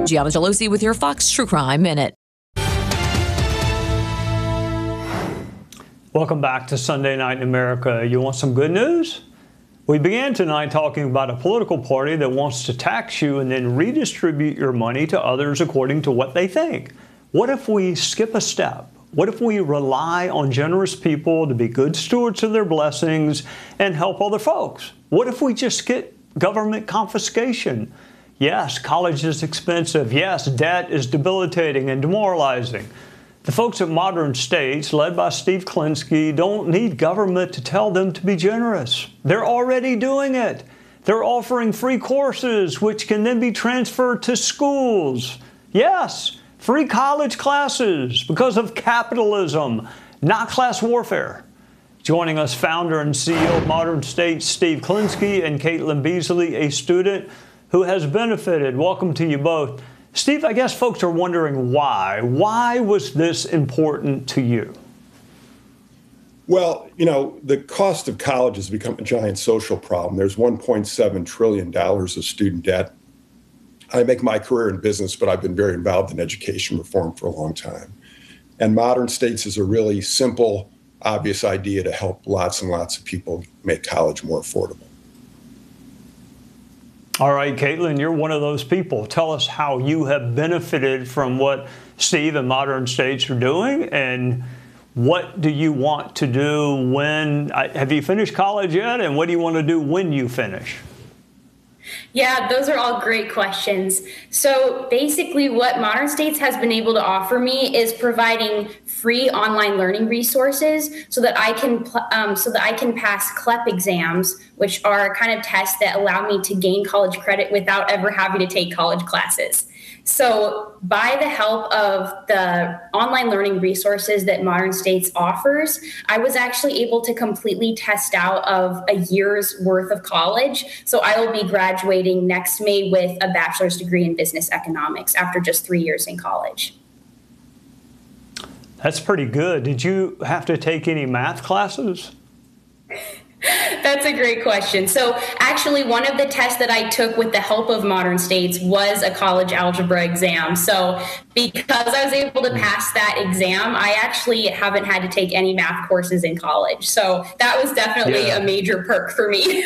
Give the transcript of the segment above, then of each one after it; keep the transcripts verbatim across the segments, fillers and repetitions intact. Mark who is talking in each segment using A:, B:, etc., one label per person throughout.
A: Gianna Gelosi with your Fox True Crime Minute.
B: Welcome back to Sunday Night in America. You want some good news? We began tonight talking about a political party that wants to tax you and then redistribute your money to others according to what they think. What if we skip a step? What if we rely on generous people to be good stewards of their blessings and help other folks? What if we just get government confiscation? Yes, college is expensive. Yes, debt is debilitating and demoralizing. The folks at Modern States, led by Steve Klinsky, don't need government to tell them to be generous. They're already doing it. They're offering free courses, which can then be transferred to schools. Yes, free college classes because of capitalism, not class warfare. Joining us, founder and C E O of Modern States, Steve Klinsky, and Caitlin Beasley, a student who has benefited. Welcome to you both. Steve, I guess folks are wondering why. Why was this important to you?
C: Well, you know, the cost of college has become a giant social problem. There's one point seven trillion dollars of student debt. I make my career in business, but I've been very involved in education reform for a long time. And Modern States is a really simple, obvious idea to help lots and lots of people make college more affordable.
B: All right, Caitlin, you're one of those people. Tell us how you have benefited from what Steve and Modern States are doing, and what do you want to do when, have you finished college yet, and what do you want to do when you finish?
D: Yeah, those are all great questions. So basically what Modern States has been able to offer me is providing free online learning resources so that I can um, so that I can pass C L E P exams, which are kind of tests that allow me to gain college credit without ever having to take college classes. So by the help of the online learning resources that Modern States offers, I was actually able to completely test out of a year's worth of college. So I will be graduating next May with a bachelor's degree in business economics after just three years in college.
B: That's pretty good. Did you have to take any math classes?
D: That's a great question. So actually, one of the tests that I took with the help of Modern States was a college algebra exam. So because I was able to pass that exam, I actually haven't had to take any math courses in college. So that was definitely
B: yeah.
D: a major perk for me.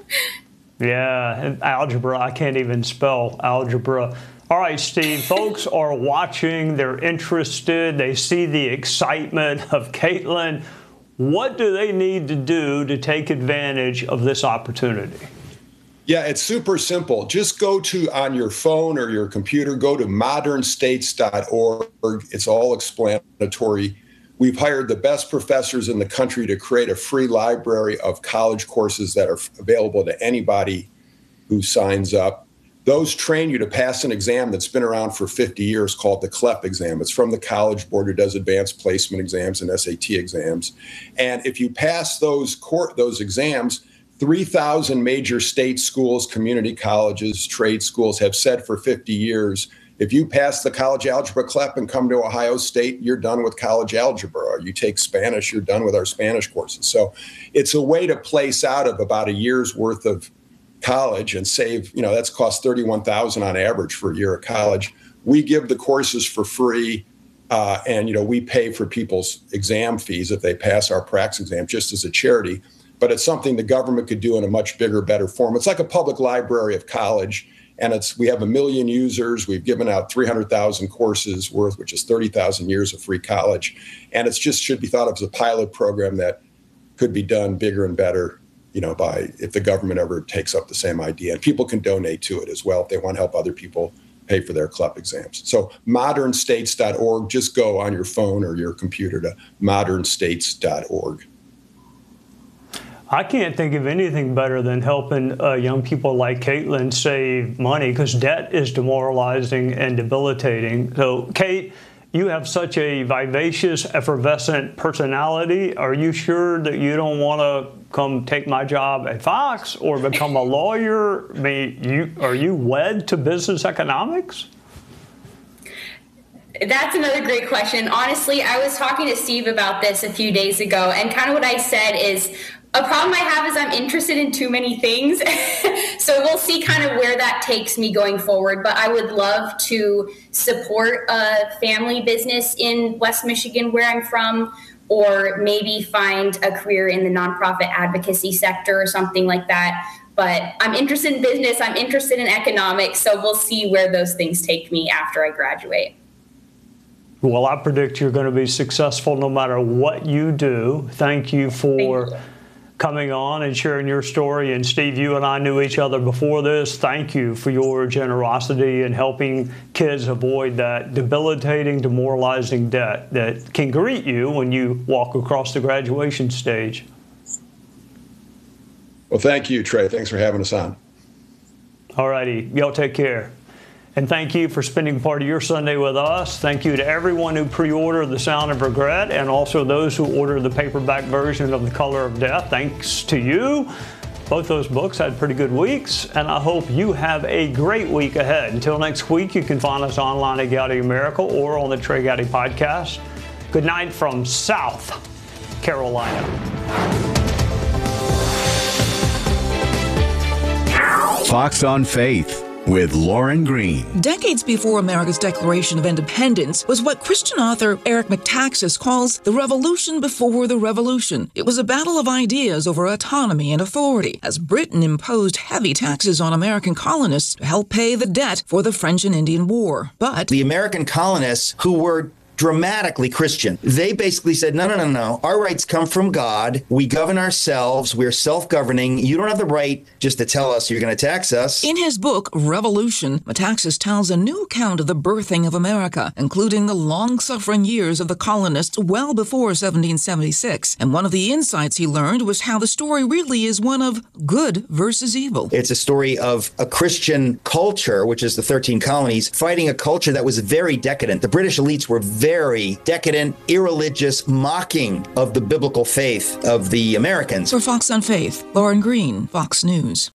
B: Yeah, and algebra, I can't even spell algebra. All right, Steve, folks are watching, they're interested, they see the excitement of Caitlin. What do they need to do to take advantage of this opportunity?
C: Yeah, it's super simple. Just go to, on your phone or your computer, go to modern states dot org. It's all explanatory. We've hired the best professors in the country to create a free library of college courses that are available to anybody who signs up. Those train you to pass an exam that's been around for fifty years called the C L E P exam. It's from the College Board, who does advanced placement exams and S A T exams. And if you pass those court, those exams, three thousand major state schools, community colleges, trade schools have said for fifty years, if you pass the college algebra C L E P and come to Ohio State, you're done with college algebra. Or you take Spanish, you're done with our Spanish courses. So it's a way to place out of about a year's worth of college and save, you know, that's cost thirty-one thousand dollars on average for a year of college. We give the courses for free, uh, and, you know, we pay for people's exam fees if they pass our prax exam just as a charity. But it's something the government could do in a much bigger, better form. It's like a public library of college, and it's we have a million users. We've given out three hundred thousand courses worth, which is thirty thousand years of free college. And it's just should be thought of as a pilot program that could be done bigger and better, you know, by if the government ever takes up the same idea. And people can donate to it as well if they want to help other people pay for their C L E P exams. So modern states dot org, just go on your phone or your computer to modern states dot org.
B: I can't think of anything better than helping uh, young people like Caitlin save money, because debt is demoralizing and debilitating. So, Kate, you have such a vivacious, effervescent personality. Are you sure that you don't want to come take my job at Fox or become a lawyer? I mean, you, are you wed to business economics?
D: That's another great question. Honestly, I was talking to Steve about this a few days ago, and kind of what I said is A problem I have is I'm interested in too many things. So we'll see kind of where that takes me going forward. But I would love to support a family business in West Michigan, where I'm from, or maybe find a career in the nonprofit advocacy sector or something like that. But I'm interested in business. I'm interested in economics. So we'll see where those things take me after I graduate.
B: Well, I predict you're going to be successful no matter what you do. Thank you for Thank you. coming on and sharing your story. And Steve, you and I knew each other before this. Thank you for your generosity in helping kids avoid that debilitating, demoralizing debt that can greet you when you walk across the graduation stage.
C: Well, thank you, Trey. Thanks for having us on.
B: All righty. Y'all take care. And thank you for spending part of your Sunday with us. Thank you to everyone who pre-ordered The Sound of Regret, and also those who ordered the paperback version of The Color of Death. Thanks to you. Both those books had pretty good weeks, and I hope you have a great week ahead. Until next week, you can find us online at Gowdy America or on the Trey Gowdy Podcast. Good night from South Carolina.
E: Fox on Faith with Lauren Green.
F: Decades before America's Declaration of Independence was what Christian author Eric Metaxas calls the revolution before the revolution. It was a battle of ideas over autonomy and authority, as Britain imposed heavy taxes on American colonists to help pay the debt for the French and Indian War. But
G: the American colonists, who were dramatically Christian, they basically said, no, no, no, no. Our rights come from God. We govern ourselves. We're self-governing. You don't have the right just to tell us you're going to tax us.
F: In his book, Revolution, Metaxas tells a new account of the birthing of America, including the long-suffering years of the colonists well before seventeen seventy-six. And one of the insights he learned was how the story really is one of good versus evil.
G: It's a story of a Christian culture, which is the thirteen colonies, fighting a culture that was very decadent. The British elites were very very decadent, irreligious, mocking of the biblical faith of the Americans.
F: For Fox on Faith, Lauren Green, Fox News.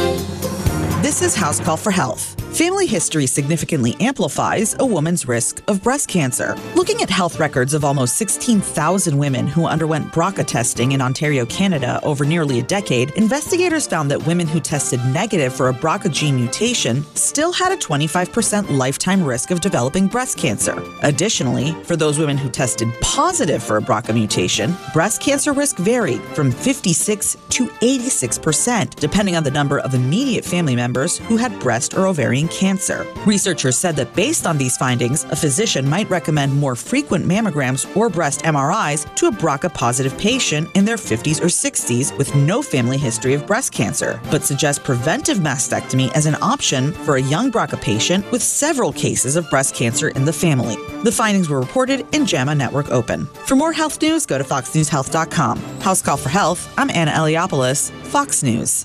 H: This is House Call for Health. Family history significantly amplifies a woman's risk of breast cancer. Looking at health records of almost sixteen thousand women who underwent B R C A testing in Ontario, Canada over nearly a decade, investigators found that women who tested negative for a B R C A gene mutation still had a twenty-five percent lifetime risk of developing breast cancer. Additionally, for those women who tested positive for a B R C A mutation, breast cancer risk varied from fifty-six to eighty-six percent, depending on the number of immediate family members who had breast or ovarian cancer. Researchers said that based on these findings, a physician might recommend more frequent mammograms or breast M R Is to a B R C A-positive patient in their fifties or sixties with no family history of breast cancer, but suggest preventive mastectomy as an option for a young B R C A patient with several cases of breast cancer in the family. The findings were reported in JAMA Network Open. For more health news, go to fox news health dot com. House Call for Health, I'm Anna Eliopoulos, Fox News.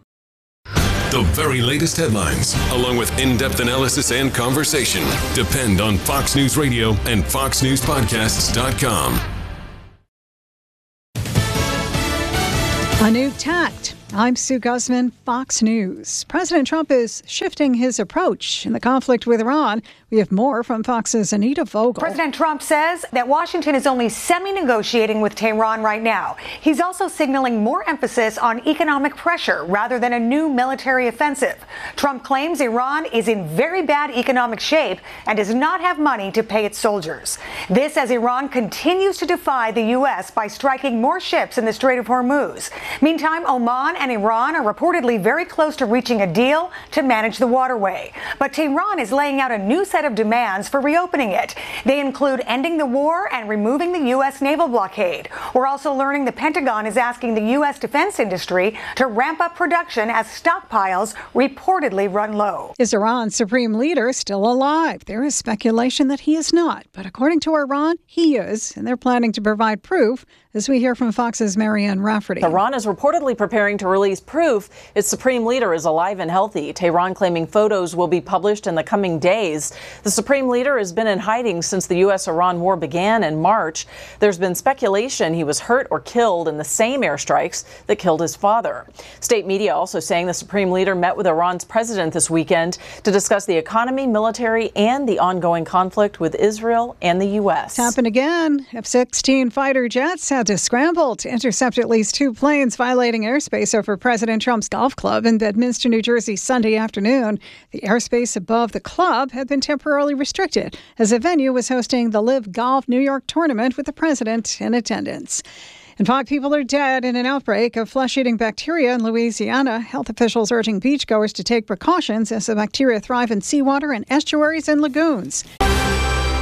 I: The very latest headlines, along with in-depth analysis and conversation, depend on Fox News Radio and fox news podcasts dot com.
J: A new tact. I'm Sue Guzman, Fox News. President Trump is shifting his approach in the conflict with Iran. We have more from Fox's Anita Vogel.
K: President Trump says that Washington is only semi-negotiating with Tehran right now. He's also signaling more emphasis on economic pressure rather than a new military offensive. Trump claims Iran is in very bad economic shape and does not have money to pay its soldiers. This as Iran continues to defy the U S by striking more ships in the Strait of Hormuz. Meantime, Oman and Iran are reportedly very close to reaching a deal to manage the waterway. But Tehran is laying out a new set of demands for reopening it. They include ending the war and removing the U S naval blockade. We're also learning the Pentagon is asking the U S defense industry to ramp up production as stockpiles reportedly run low.
J: Is Iran's supreme leader still alive? There is speculation that he is not, but according to Iran, he is, and they're planning to provide proof, as we hear from Fox's Marianne Rafferty.
L: Iran is reportedly preparing to to release proof its supreme leader is alive and healthy. Tehran claiming photos will be published in the coming days. The supreme leader has been in hiding since the U S Iran war began in March. There's been speculation he was hurt or killed in the same airstrikes that killed his father. State media also saying the supreme leader met with Iran's president this weekend to discuss the economy, military, and the ongoing conflict with Israel and the U S.
J: It's happened again. F sixteen fighter jets had to scramble to intercept at least two planes violating airspace over President Trump's golf club in Bedminster, New Jersey, Sunday afternoon. The airspace above the club had been temporarily restricted as the venue was hosting the Live Golf New York tournament with the president in attendance. And five people are dead in an outbreak of flesh-eating bacteria in Louisiana. Health officials urging beachgoers to take precautions as the bacteria thrive in seawater and estuaries and lagoons.